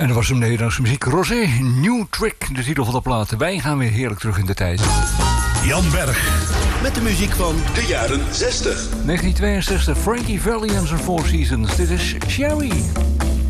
En dat was hem Nederlandse muziek. Rosé, New Trick, de titel van de plaat. Wij gaan weer heerlijk terug in de tijd. Jan Berg. Met de muziek van de jaren 60. 1962, Frankie Valli en zijn Four Seasons. Dit is Sherry.